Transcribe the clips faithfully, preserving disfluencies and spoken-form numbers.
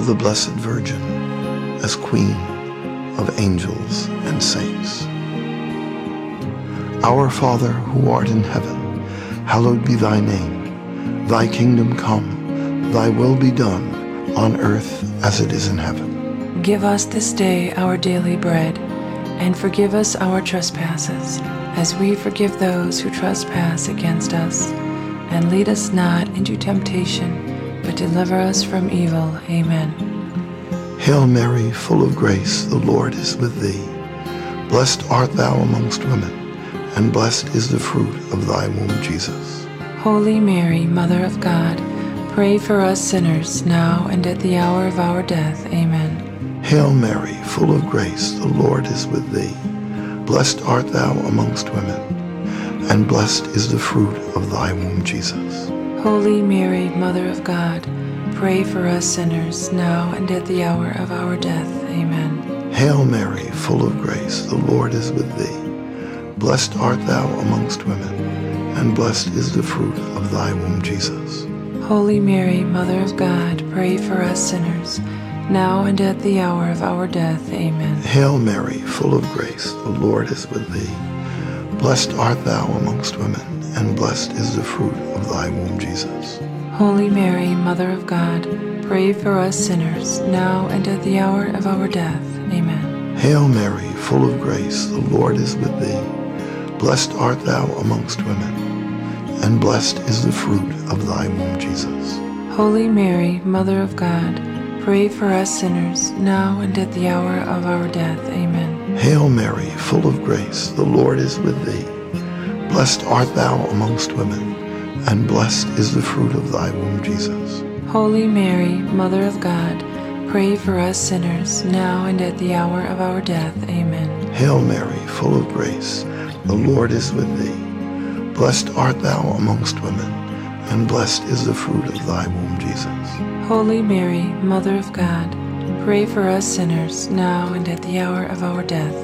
of the Blessed Virgin as Queen of angels and saints. Our Father, who art in heaven, hallowed be thy name. Thy kingdom come, thy will be done, on earth as it is in heaven. Give us this day our daily bread, and forgive us our trespasses, as we forgive those who trespass against us. And lead us not into temptation, but deliver us from evil. Amen. Hail Mary, full of grace, the Lord is with thee. Blessed art thou amongst women, and blessed is the fruit of thy womb, Jesus. Holy Mary, Mother of God, pray for us sinners, now and at the hour of our death. Amen. Hail Mary, full of grace, the Lord is with thee. Blessed art thou amongst women, and blessed is the fruit of thy womb, Jesus. Holy Mary, Mother of God, pray for us sinners, now and at the hour of our death. Amen. Hail Mary, full of grace, the Lord is with thee. Blessed art thou amongst women, and blessed is the fruit of thy womb, Jesus. Holy Mary, Mother of God, pray for us sinners, now and at the hour of our death. Amen. Hail Mary, full of grace, the Lord is with thee. Blessed art thou amongst women, and blessed is the fruit of thy womb, Jesus. Holy Mary, Mother of God, pray for us sinners, now and at the hour of our death. Amen. Hail Mary, full of grace, the Lord is with thee. Blessed art thou amongst women, and blessed is the fruit of thy womb, Jesus. Holy Mary, Mother of God, pray for us sinners, now and at the hour of our death. Amen. Hail Mary, full of grace, the Lord is with thee. Blessed art thou amongst women, and blessed is the fruit of thy womb, Jesus. Holy Mary, Mother of God, pray for us sinners, now and at the hour of our death. Amen. Hail Mary, full of grace, the Lord is with thee. Blessed art thou amongst women, and blessed is the fruit of thy womb, Jesus. Holy Mary, Mother of God, pray for us sinners, now and at the hour of our death.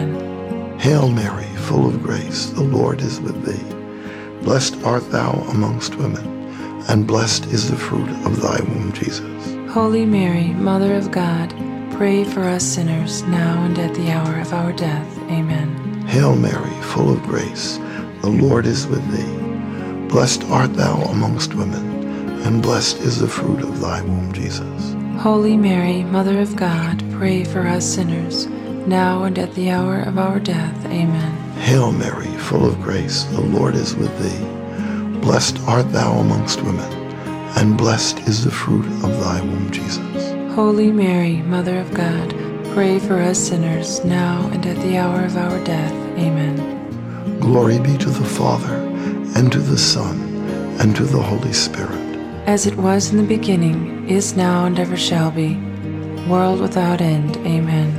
Amen. Hail Mary, full of grace, the Lord is with thee. Blessed art thou amongst women, and blessed is the fruit of thy womb, Jesus. Holy Mary, Mother of God, pray for us sinners, now and at the hour of our death. Amen. Hail Mary, full of grace, the Lord is with thee. Blessed art thou amongst women, and blessed is the fruit of thy womb, Jesus. Holy Mary, Mother of God, pray for us sinners, now and at the hour of our death. Amen. Hail Mary, full of grace, the Lord is with thee. Blessed art thou amongst women, and blessed is the fruit of thy womb, Jesus. Holy Mary, Mother of God, pray for us sinners, now and at the hour of our death. Amen. Glory be to the Father, and to the Son, and to the Holy Spirit. As it was in the beginning, is now, and ever shall be, world without end. Amen.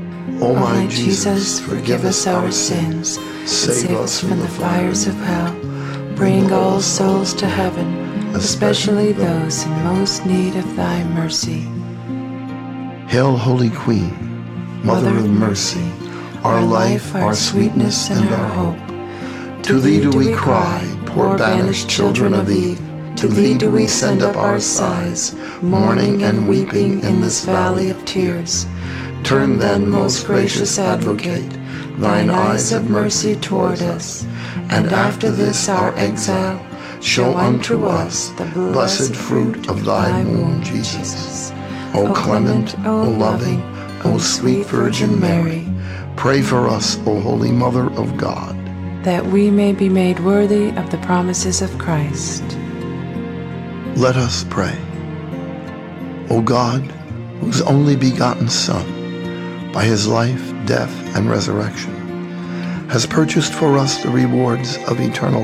O my Jesus, forgive us our sins, save us from the fires of hell, bring all souls to heaven, especially those in most need of thy mercy. Hail, Holy Queen, Mother of mercy, our life, our sweetness, and our hope. To thee do we cry, poor banished children of Eve. To thee do we send up our sighs, mourning and weeping in this valley of tears. Turn then, most gracious Advocate, thine eyes of mercy toward us, and after this our exile, show unto us the blessed fruit of thy womb, Jesus. O clement, O loving, O sweet Virgin Mary, pray for us, O Holy Mother of God, that we may be made worthy of the promises of Christ. Let us pray. O God, whose only begotten Son, by his life, death, and resurrection, has purchased for us the rewards of eternal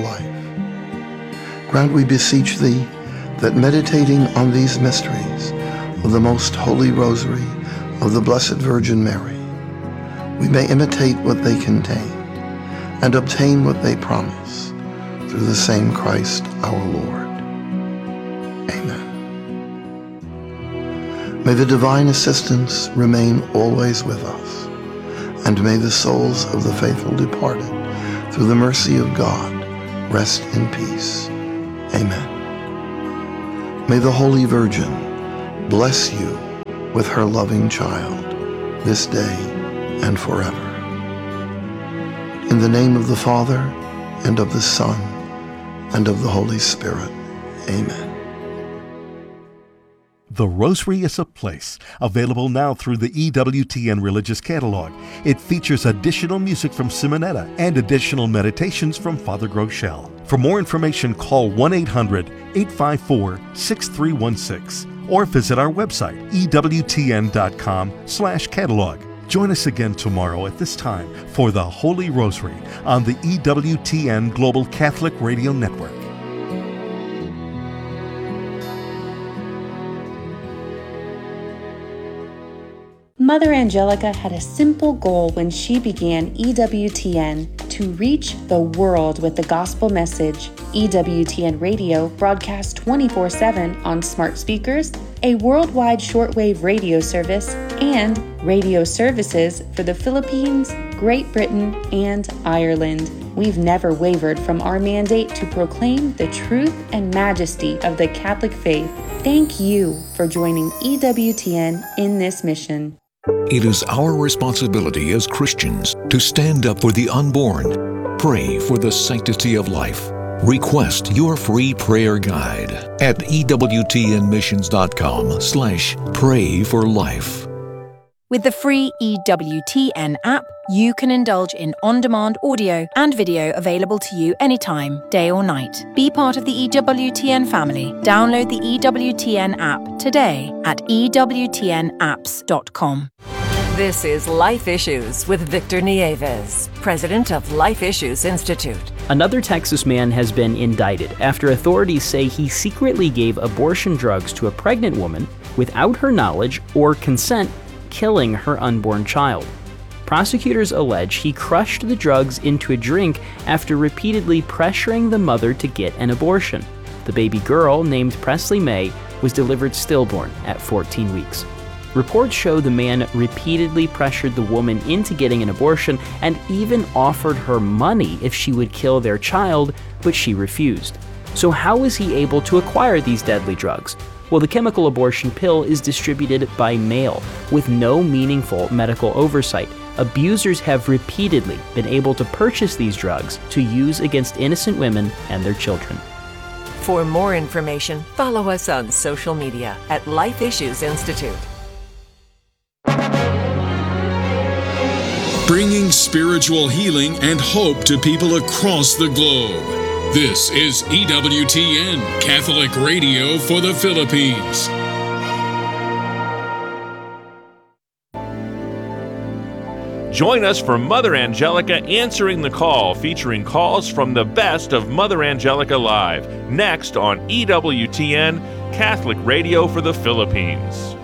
life, grant, we beseech thee, that meditating on these mysteries of the most holy rosary of the Blessed Virgin Mary, we may imitate what they contain and obtain what they promise, through the same Christ our Lord. Amen. May the divine assistance remain always with us, and may the souls of the faithful departed, through the mercy of God, rest in peace. Amen. May the Holy Virgin bless you with her loving child, this day and forever. In the name of the Father, and of the Son, and of the Holy Spirit. Amen. The Rosary is a Place, available now through the E W T N Religious Catalog. It features additional music from Simonetta and additional meditations from Father Groeschel. For more information, call one eight hundred, eight five four, six three one six or visit our website, E W T N dot com slash catalog. Join us again tomorrow at this time for the Holy Rosary on the E W T N Global Catholic Radio Network. Mother Angelica had a simple goal when she began E W T N: to reach the world with the gospel message. E W T N Radio broadcasts twenty-four seven on smart speakers, a worldwide shortwave radio service, and radio services for the Philippines, Great Britain, and Ireland. We've never wavered from our mandate to proclaim the truth and majesty of the Catholic faith. Thank you for joining E W T N in this mission. It is our responsibility as Christians to stand up for the unborn, pray for the sanctity of life. Request your free prayer guide at ewtnmissions.com slash pray for life. With the free E W T N app, you can indulge in on-demand audio and video available to you anytime, day or night. Be part of the E W T N family. Download the E W T N app today at e w t n apps dot com. This is Life Issues with Victor Nieves, president of Life Issues Institute. Another Texas man has been indicted after authorities say he secretly gave abortion drugs to a pregnant woman without her knowledge or consent, killing her unborn child. Prosecutors allege he crushed the drugs into a drink after repeatedly pressuring the mother to get an abortion. The baby girl, named Presley May, was delivered stillborn at fourteen weeks. Reports show the man repeatedly pressured the woman into getting an abortion and even offered her money if she would kill their child, but she refused. So how was he able to acquire these deadly drugs? Well, the chemical abortion pill is distributed by mail with no meaningful medical oversight. Abusers have repeatedly been able to purchase these drugs to use against innocent women and their children. For more information, follow us on social media at Life Issues Institute. Bringing spiritual healing and hope to people across the globe. This is E W T N, Catholic Radio for the Philippines. Join us for Mother Angelica Answering the Call, featuring calls from the best of Mother Angelica Live, next on E W T N, Catholic Radio for the Philippines.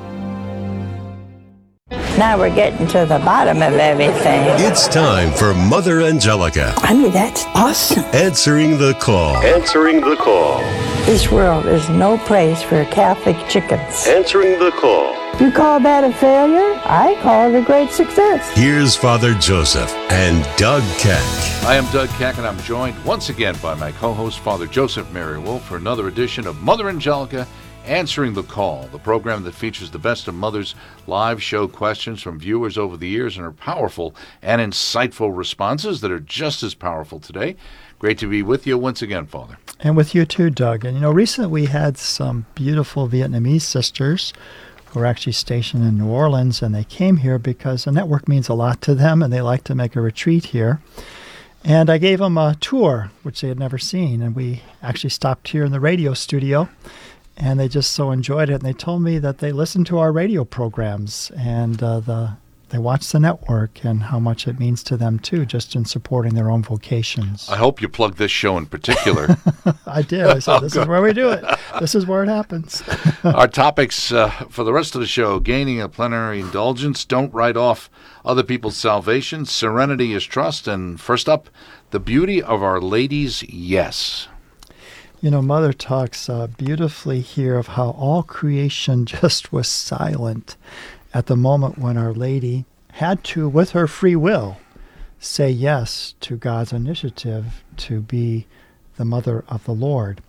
Now we're getting to the bottom of everything. It's time for Mother Angelica. I mean, that's awesome. Answering the Call. Answering the Call. This world is no place for Catholic chickens. Answering the Call. You call that a failure? I call it a great success. Here's Father Joseph and Doug Keck. I am Doug Keck, and I'm joined once again by my co-host, Father Joseph Mary Wolf, for another edition of Mother Angelica Answering the Call, the program that features the best of mothers' live show questions from viewers over the years and her powerful and insightful responses that are just as powerful today. Great to be with you once again, Father. And with you too, Doug. And you know, recently we had some beautiful Vietnamese sisters who are actually stationed in New Orleans, and they came here because the network means a lot to them, and they like to make a retreat here. And I gave them a tour, which they had never seen, and we actually stopped here in the radio studio. And they just so enjoyed it. And they told me that they listened to our radio programs and uh, the they watch the network and how much it means to them, too, just in supporting their own vocations. I hope you plugged this show in particular. I did. I said, this is where we do it. This is where it happens. Our topics uh, for the rest of the show: gaining a plenary indulgence, don't write off other people's salvation, serenity is trust, and first up, the beauty of Our Lady's yes. You know, Mother talks uh, beautifully here of how all creation just was silent at the moment when Our Lady had to, with her free will, say yes to God's initiative to be the mother of the Lord.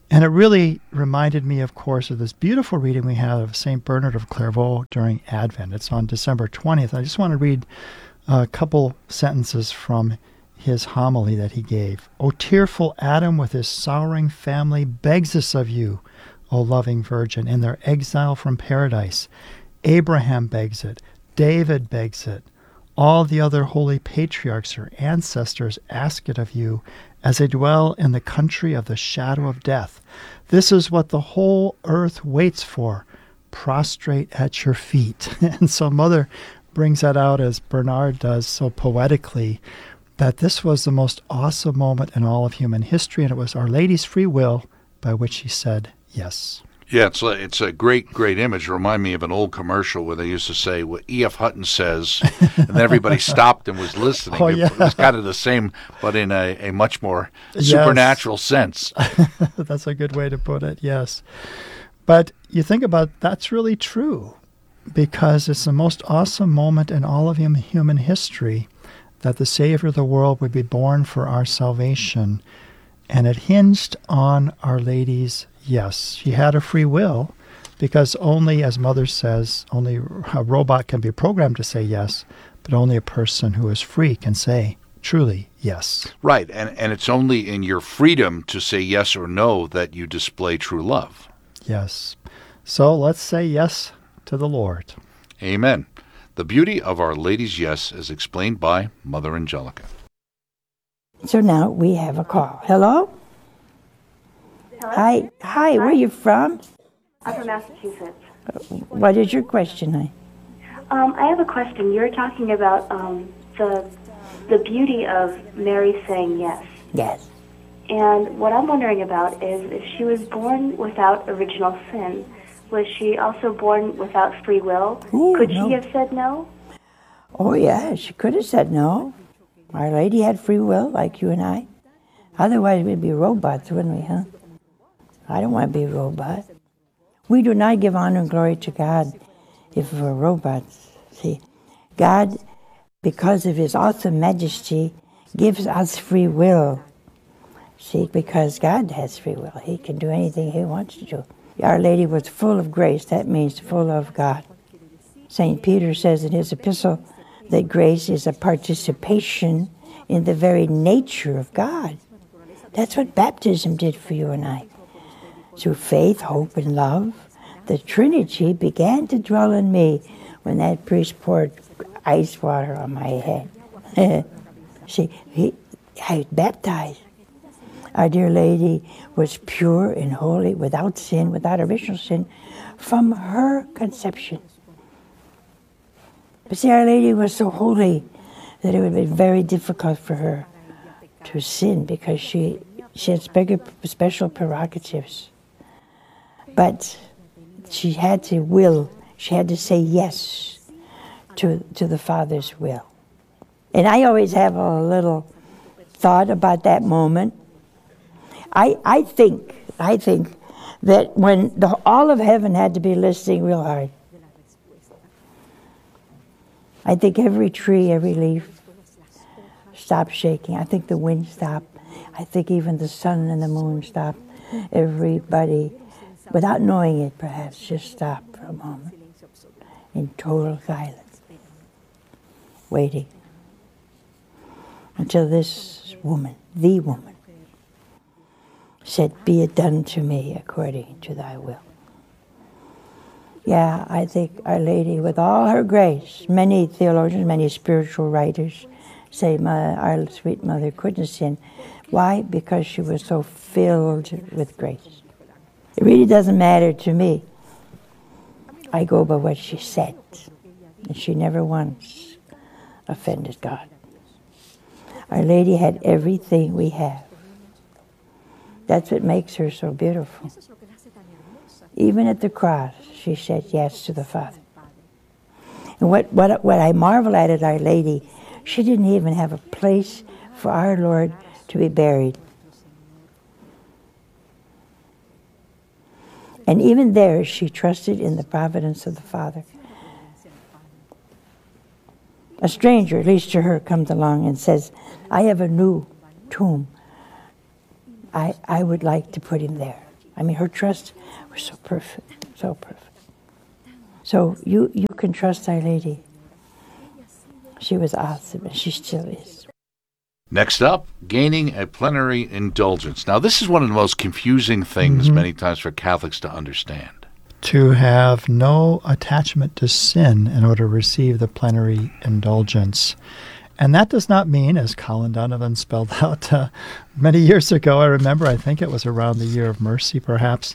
And it really reminded me, of course, of this beautiful reading we had of Saint Bernard of Clairvaux during Advent. It's on December twentieth. I just want to read a couple sentences from his homily that he gave. O tearful Adam with his sorrowing family begs this of you, O loving Virgin, in their exile from paradise. Abraham begs it. David begs it. All the other holy patriarchs or ancestors ask it of you as they dwell in the country of the shadow of death. This is what the whole earth waits for, prostrate at your feet. And so Mother brings that out, as Bernard does so poetically, that this was the most awesome moment in all of human history, and it was Our Lady's free will by which she said yes. Yeah, it's a, it's a great, great image. It reminded me of an old commercial where they used to say what E F Hutton says, and then everybody stopped and was listening. Oh, yeah. It was kind of the same, but in a, a much more Yes. supernatural sense. That's a good way to put it, yes. But you think about that's really true, because it's the most awesome moment in all of hum- human history that the Savior of the world would be born for our salvation. And it hinged on Our Lady's yes. She had a free will, because only, as Mother says, only a robot can be programmed to say yes, but only a person who is free can say truly yes. Right, and, and it's only in your freedom to say yes or no that you display true love. Yes. So let's say yes to the Lord. Amen. The beauty of Our Lady's yes is explained by Mother Angelica. So now we have a call. Hello? Hello? Hi. Hi, where are you from? I'm from Massachusetts. What is your question, honey? Um, I have a question. You were talking about um, the the beauty of Mary saying yes. Yes. And what I'm wondering about is if she was born without original sin, was she also born without free will? Ooh, Could no. she have said no? Oh, yeah, she could have said no. Our Lady had free will, like you and I. Otherwise, we'd be robots, wouldn't we, huh? I don't want to be a robot. We do not give honor and glory to God if we're robots. See, God, because of his awesome majesty, gives us free will. See, because God has free will. He can do anything he wants to do. Our Lady was full of grace. That means full of God. Saint Peter says in his epistle that grace is a participation in the very nature of God. That's what baptism did for you and I. Through faith, hope, and love, the Trinity began to dwell in me when that priest poured ice water on my head. See, he, I was baptized. Our dear Lady was pure and holy, without sin, without original sin, from her conception. But see, Our Lady was so holy that it would be very difficult for her to sin, because she, she had special, special prerogatives. But she had to will, she had to say yes to, to the Father's will. And I always have a little thought about that moment. I, I think, I think that when the, all of heaven had to be listening real hard, I think every tree, every leaf stopped shaking. I think the wind stopped. I think even the sun and the moon stopped. Everybody, without knowing it perhaps, just stopped for a moment in total silence, waiting until this woman, the woman, said, "Be it done to me according to thy will." Yeah, I think Our Lady, with all her grace, many theologians, many spiritual writers say our sweet mother couldn't sin. Why? Because she was so filled with grace. It really doesn't matter to me. I go by what she said, and she never once offended God. Our Lady had everything we have. That's what makes her so beautiful. Even at the cross, she said yes to the Father. And what, what, what I marvel at at Our Lady, she didn't even have a place for our Lord to be buried. And even there, she trusted in the providence of the Father. A stranger, at least to her, comes along and says, "I have a new tomb. I, I would like to put him there." I mean, her trust was so perfect, so perfect. So you, you can trust Our Lady. She was awesome, and she still is. Next up, gaining a plenary indulgence. Now, this is one of the most confusing things Mm-hmm. many times for Catholics to understand. To have no attachment to sin in order to receive the plenary indulgence. And that does not mean, as Colin Donovan spelled out uh, many years ago, I remember, I think it was around the Year of Mercy perhaps,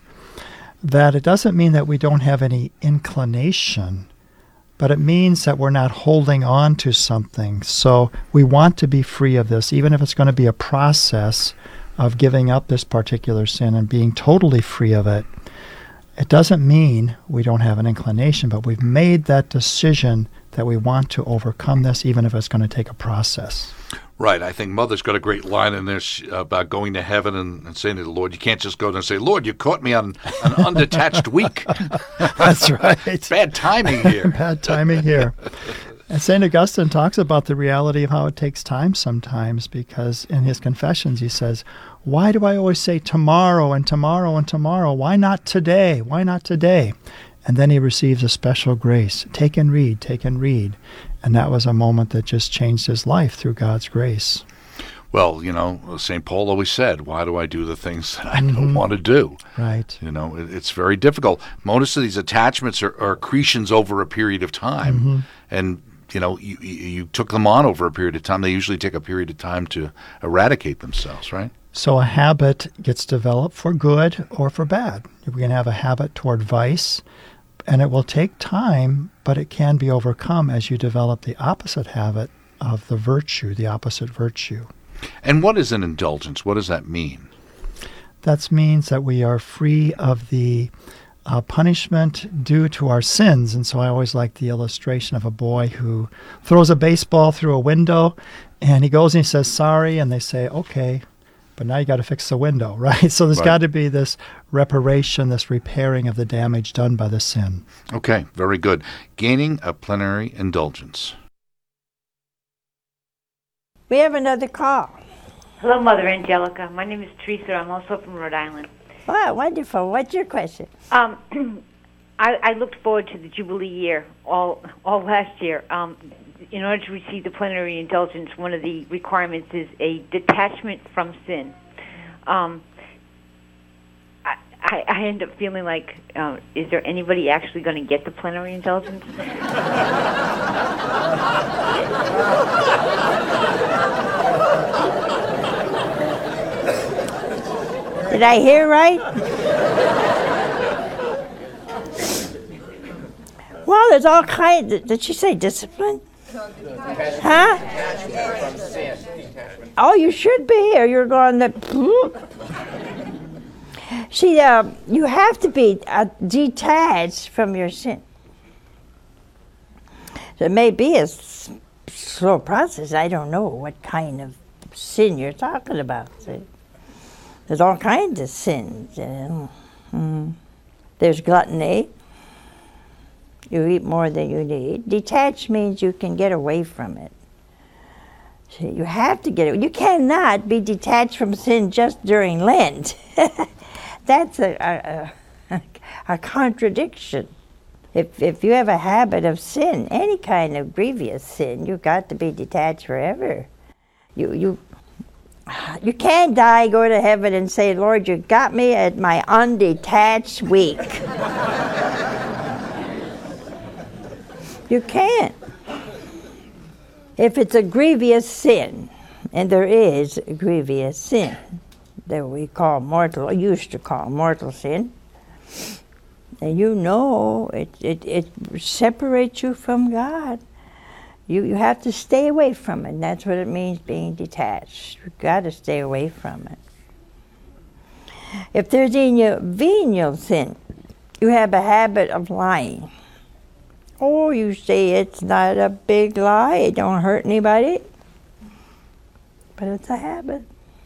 that it doesn't mean that we don't have any inclination, but it means that we're not holding on to something. So we want to be free of this, even if it's going to be a process of giving up this particular sin and being totally free of it. It doesn't mean we don't have an inclination, but we've made that decision that we want to overcome this, even if it's going to take a process. Right. I think Mother's got a great line in there about going to heaven and, and saying to the Lord, you can't just go there and say, Lord, you caught me on an undetached week. That's right. Bad timing here. Bad timing here. And Saint Augustine talks about the reality of how it takes time sometimes, because in his Confessions he says, why do I always say tomorrow and tomorrow and tomorrow? Why not today? Why not today? And then he receives a special grace. Take and read, take and read. And that was a moment that just changed his life through God's grace. Well, you know, Saint Paul always said, why do I do the things that I Mm-hmm. don't want to do? Right. You know, it, it's very difficult. Most of these attachments are, are accretions over a period of time. Mm-hmm. And, you know, you, you you took them on over a period of time. They usually take a period of time to eradicate themselves, right? So a habit gets developed for good or for bad. We can have a habit toward vice, and it will take time, but it can be overcome as you develop the opposite habit of the virtue, the opposite virtue. And what is an indulgence? What does that mean? That means that we are free of the uh, punishment due to our sins. And so I always like the illustration of a boy who throws a baseball through a window, and he goes and he says, sorry, and they say, okay, but now you got to fix the window, right? So there's Right. got to be this reparation, this repairing of the damage done by the sin. Okay, very good. Gaining a plenary indulgence. We have another call. Hello, Mother Angelica. My name is Teresa. I'm also from Rhode Island. Wow, wonderful. What's your question? Um, I, I looked forward to the Jubilee year all all last year. Um, in order to receive the plenary indulgence, one of the requirements is a detachment from sin. Um, I, I, I end up feeling like, uh, is there anybody actually going to get the plenary indulgence? Did I hear right? Well, there's all kinds. Of, did she say discipline? Huh? Oh, you should be here. You're going to. See, uh, you have to be uh, detached from your sin. So it may be a s- slow process. I don't know what kind of sin you're talking about. See? There's all kinds of sins. You know? mm. There's gluttony. You eat more than you need. Detached means you can get away from it. So you have to get it. You cannot be detached from sin just during Lent. That's a, a, a, a contradiction. If, if you have a habit of sin, any kind of grievous sin, you've got to be detached forever. You, you, you can't die, go to heaven, and say, Lord, you got me at my undetached week. You can't. If it's a grievous sin, and there is a grievous sin that we call mortal, or used to call mortal sin, and you know it, it, it separates you from God. You, you have to stay away from it, and that's what it means being detached. You've got to stay away from it. If there's any venial sin, you have a habit of lying. Oh, you say it's not a big lie, it don't hurt anybody. But it's a habit.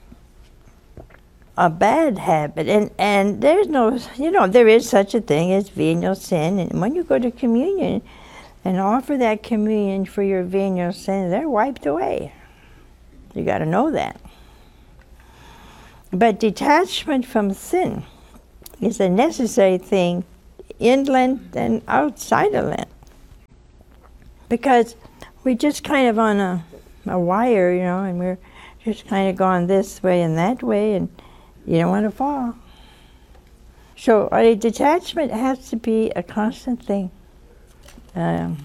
A bad habit. And and there's no, you know, there is such a thing as venial sin. And when you go to communion and offer that communion for your venial sin, they're wiped away. You got to know that. But detachment from sin is a necessary thing inland and outside of land. Because we're just kind of on a, a wire, you know, and we're just kind of going this way and that way, and you don't want to fall. So a detachment has to be a constant thing. Um,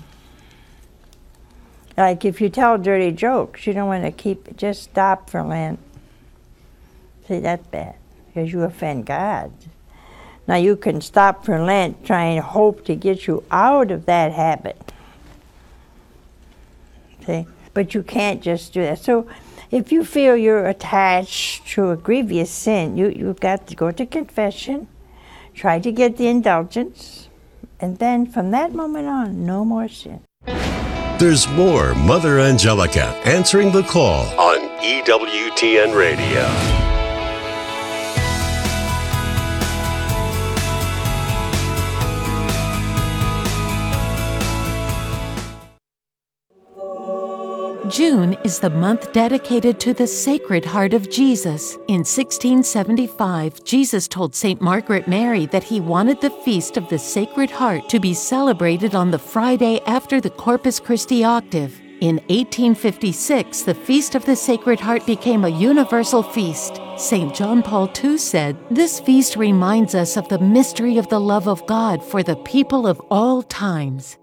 like if you tell dirty jokes, you don't want to keep, just stop for land. See, that's bad, because you offend God. Now you can stop for Lent, try and hope to get you out of that habit. See? But you can't just do that. So if you feel you're attached to a grievous sin, you, you've got to go to confession, try to get the indulgence, and then from that moment on, no more sin. There's more Mother Angelica answering the call on E W T N Radio. June is the month dedicated to the Sacred Heart of Jesus. In sixteen seventy-five, Jesus told Saint Margaret Mary that he wanted the Feast of the Sacred Heart to be celebrated on the Friday after the Corpus Christi octave. In eighteen fifty-six, the Feast of the Sacred Heart became a universal feast. Saint John Paul the Second said, "This feast reminds us of the mystery of the love of God for the people of all times."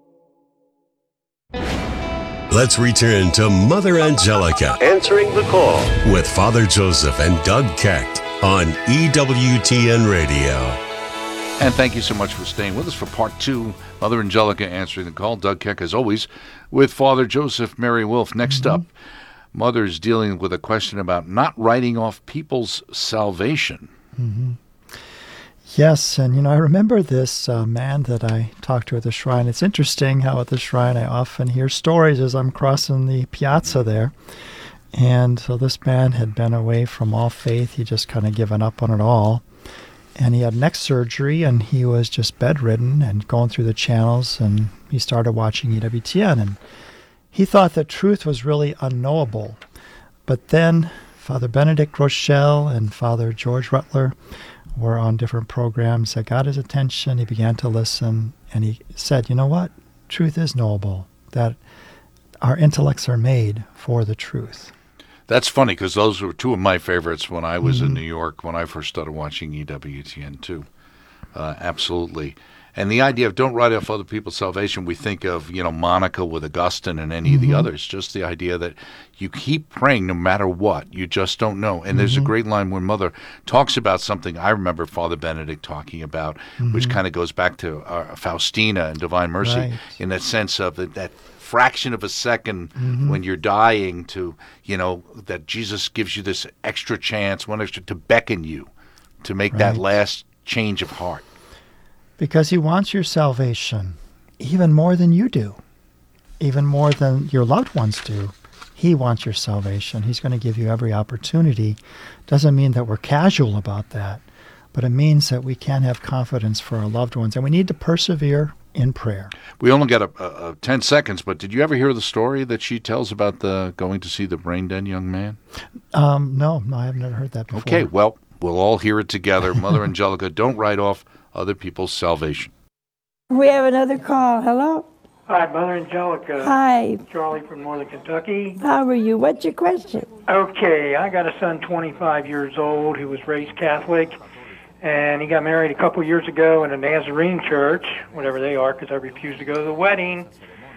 Let's return to Mother Angelica answering the call with Father Joseph and Doug Keck on E W T N Radio. And thank you so much for staying with us for part two. Mother Angelica answering the call. Doug Keck, as always, with Father Joseph Mary Wolf. Next mm-hmm. up, Mother's dealing with a question about not writing off people's salvation. Mm-hmm. Yes, and you know, I remember this uh, man that I talked to at the shrine. It's interesting how at the shrine I often hear stories as I'm crossing the piazza there. And so this man had been away from all faith. He just kind of given up on it all. And he had neck surgery, and he was just bedridden and going through the channels, and he started watching E W T N. And he thought that truth was really unknowable. But then Father Benedict Rochelle and Father George Rutler were on different programs that got his attention. He began to listen, and he said, you know what? Truth is knowable, that our intellects are made for the truth. That's funny, because those were two of my favorites when I was mm-hmm. in New York, when I first started watching E W T N too. Uh, absolutely. And the idea of don't write off other people's salvation, we think of, you know, Monica with Augustine and any mm-hmm. of the others, just the idea that you keep praying no matter what. You just don't know. And mm-hmm. there's a great line when Mother talks about something I remember Father Benedict talking about, mm-hmm. which kind of goes back to uh, Faustina and Divine Mercy, right. in that sense of that, that fraction of a second mm-hmm. when you're dying to, you know, that Jesus gives you this extra chance, one extra, to beckon you to make right. that last change of heart. Because he wants your salvation even more than you do, even more than your loved ones do. He wants your salvation. He's going to give you every opportunity. Doesn't mean that we're casual about that, but it means that we can have confidence for our loved ones, and we need to persevere in prayer. We only got a, a, a ten seconds, but did you ever hear the story that she tells about the going to see the brain-dead young man? Um, no, no, I have never heard that before. Okay, well, we'll all hear it together. Mother Angelica, don't write off other people's salvation. We have another call. Hello? Hi, Mother Angelica. Hi. Charlie from Northern Kentucky. How are you? What's your question? Okay, I got a son twenty-five years old who was raised Catholic, and he got married a couple years ago in a Nazarene church, whatever they are, because I refused to go to the wedding.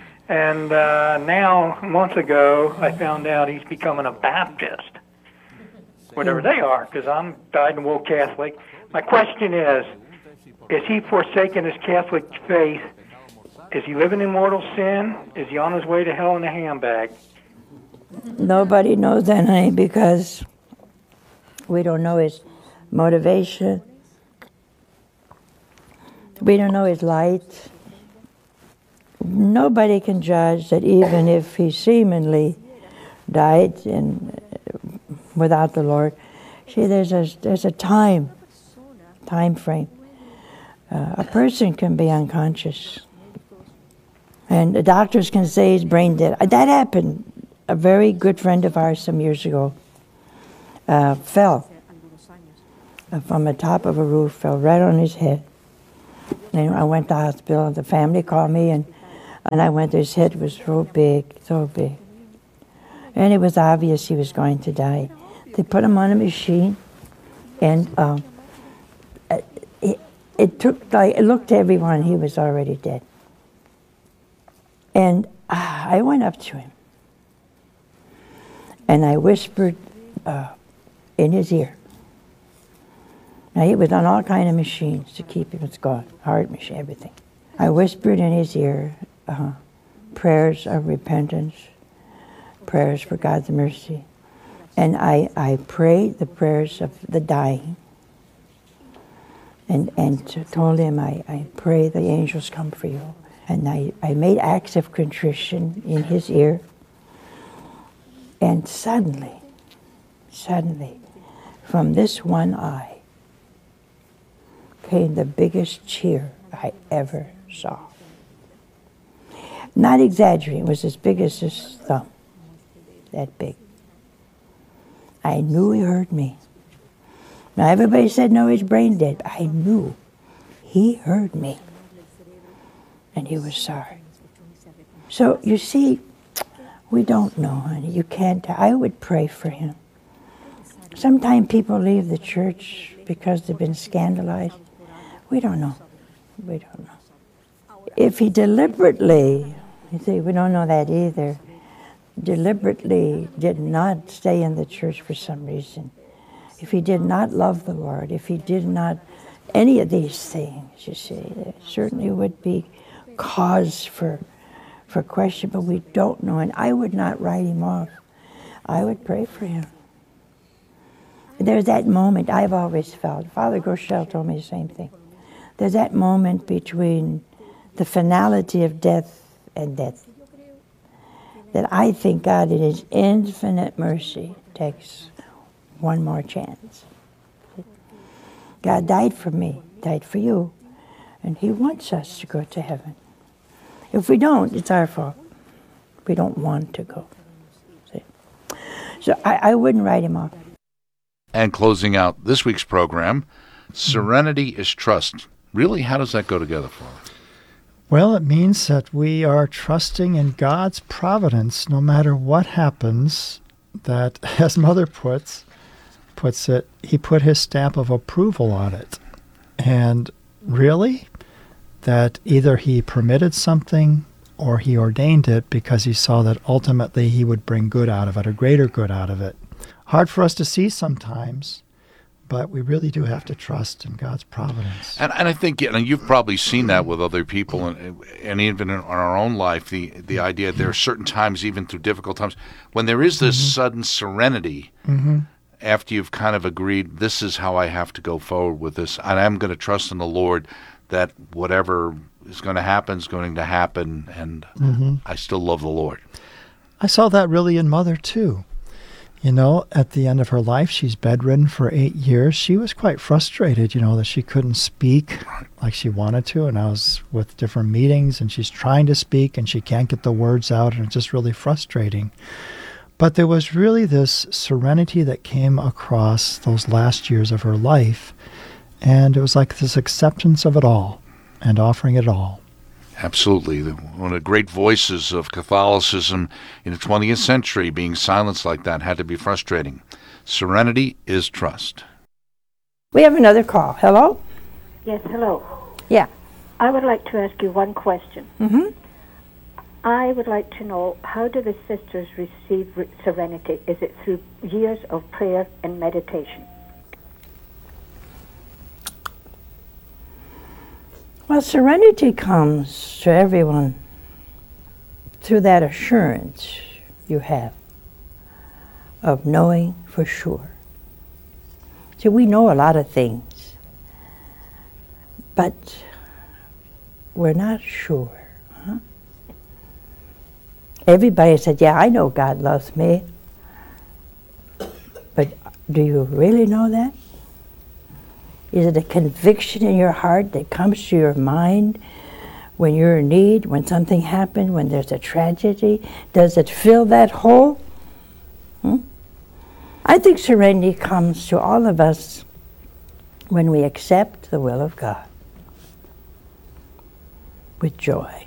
And uh, now, a month ago, I found out he's becoming a Baptist, whatever they are, because I'm dyed-in-the-wool Catholic. My question is, is he forsaking his Catholic faith? Is he living in mortal sin? Is he on his way to hell in a handbag? Nobody knows that, honey, because we don't know his motivation. We don't know his light. Nobody can judge that even if he seemingly died in, without the Lord. See, there's a, there's a time, time frame. Uh, a person can be unconscious. And the doctors can say he's brain dead. That happened. A very good friend of ours some years ago uh, fell uh, from the top of a roof, fell right on his head. And I went to the hospital, and the family called me, and, and I went, his head was so big, so big. And it was obvious he was going to die. They put him on a machine, and um, it, it took, like, it looked to everyone he was already dead. And uh, I went up to him, and I whispered uh, in his ear. Now, he was on all kind of machines to keep him going, heart machine, everything. I whispered in his ear uh, prayers of repentance, prayers for God's mercy. And I, I prayed the prayers of the dying, and, and told him, I, I pray the angels come for you. And I, I made acts of contrition in his ear. And suddenly, suddenly, from this one eye, came the biggest cheer I ever saw. Not exaggerating, it was as big as his thumb, that big. I knew he heard me. Now everybody said, no, he's brain dead. But I knew he heard me. And he was sorry. So you see, we don't know, honey. You can't. I would pray for him. Sometimes people leave the church because they've been scandalized. We don't know. We don't know. If he deliberately, you see, we don't know that either, deliberately did not stay in the church for some reason, if he did not love the Lord, if he did not, any of these things, you see, there certainly would be cause for for question, but we don't know, and I would not write him off. I would pray for him. There's that moment I've always felt. Father Groeschel told me the same thing. There's that moment between the finality of death and death that I think God, in his infinite mercy, takes one more chance. God died for me, died for you, and he wants us to go to heaven. If we don't, it's our fault. We don't want to go. See? So I, I wouldn't write him off. And closing out this week's program, serenity is trust. Really, how does that go together for us? Well, it means that we are trusting in God's providence no matter what happens, that, as Mother puts, puts it, he put his stamp of approval on it. And really, that either he permitted something or he ordained it because he saw that ultimately he would bring good out of it, a greater good out of it. Hard for us to see sometimes, but we really do have to trust in God's providence. And, and I think, you know, you've probably seen that with other people, and, and even in our own life, the, the idea that there are certain times, even through difficult times, when there is this mm-hmm. sudden serenity mm-hmm. after you've kind of agreed, this is how I have to go forward with this, and I'm going to trust in the Lord that whatever is going to happen is going to happen, and mm-hmm. I still love the Lord. I saw that really in Mother, too. You know, at the end of her life, she's bedridden for eight years. She was quite frustrated, you know, that she couldn't speak like she wanted to. And I was with different meetings, and she's trying to speak, and she can't get the words out, and it's just really frustrating. But there was really this serenity that came across those last years of her life. And it was like this acceptance of it all and offering it all. Absolutely. One of the great voices of Catholicism in the twentieth century, being silenced like that, had to be frustrating. Serenity is trust. We have another call. Hello? Yes, hello. Yeah. I would like to ask you one question. Mm-hmm. I would like to know, how do the sisters receive re- serenity? Is it through years of prayer and meditation? Well, serenity comes to everyone through that assurance you have of knowing for sure. See, we know a lot of things, but we're not sure. Huh? Everybody said, yeah, I know God loves me, but do you really know that? Is it a conviction in your heart that comes to your mind when you're in need, when something happened, when there's a tragedy? Does it fill that hole? Hmm? I think serenity comes to all of us when we accept the will of God with joy.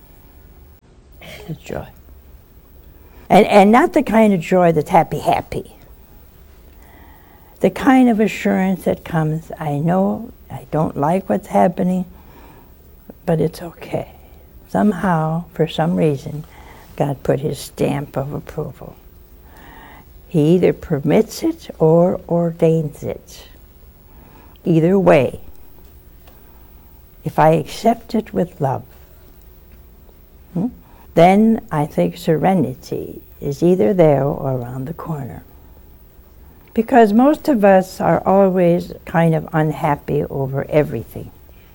With joy. And, and not the kind of joy that's happy, happy. The kind of assurance that comes, I know I don't like what's happening, but it's okay. Somehow, for some reason, God put his stamp of approval. He either permits it or ordains it. Either way, if I accept it with love, hmm, then I think serenity is either there or around the corner. Because most of us are always kind of unhappy over everything.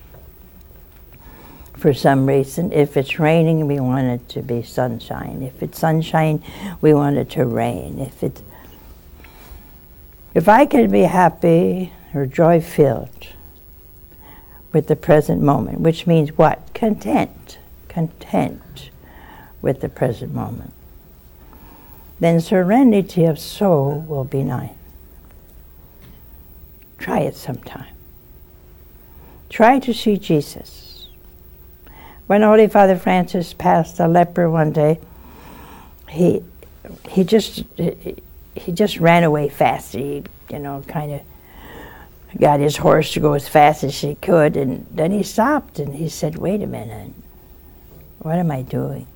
For some reason, if it's raining, we want it to be sunshine. If it's sunshine, we want it to rain. If it's, if I could be happy or joy-filled with the present moment, which means what? Content. Content with the present moment. Then serenity of soul will be mine. Try it sometime. Try to see Jesus. When Holy Father Francis passed a leper one day, he he just he just ran away fast. He, you know, kind of got his horse to go as fast as he could, and then he stopped and he said, "Wait a minute, what am I doing?"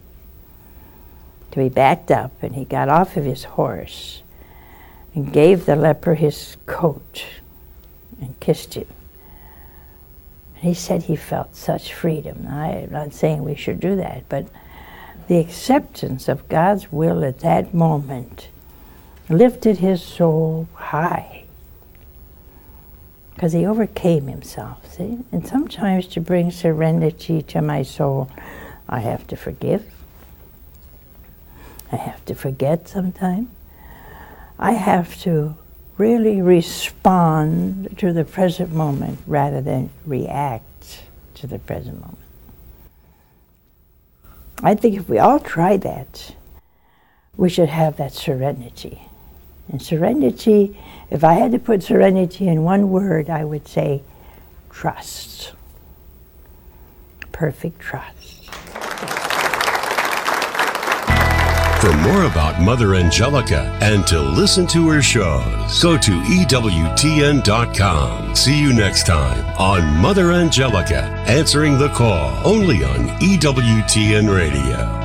So he backed up and he got off of his horse and gave the leper his coat and kissed him. And he said he felt such freedom. I'm not saying we should do that, but the acceptance of God's will at that moment lifted his soul high, because he overcame himself, see? And sometimes to bring serenity to my soul, I have to forgive. I have to forget sometimes. I have to really respond to the present moment rather than react to the present moment. I think if we all try that, we should have that serenity. And serenity, if I had to put serenity in one word, I would say trust. Perfect trust. For more about Mother Angelica and to listen to her shows, go to E W T N dot com. See you next time on Mother Angelica, Answering the Call, only on E W T N Radio.